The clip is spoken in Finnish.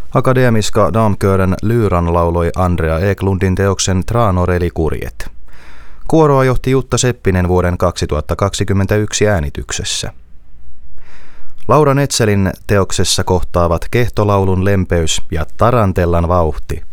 Akademiska Damkören Lyran lauloi Andrea Eklundin teoksen Tranor eli kurjet. Kuoroa johti Jutta Seppinen vuoden 2021 äänityksessä. Laura Netzelin teoksessa kohtaavat kehtolaulun lempeys ja tarantellan vauhti.